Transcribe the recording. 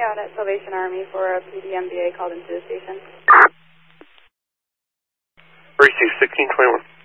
out at Salvation Army for a PDMBA called into the station. Receive 1621.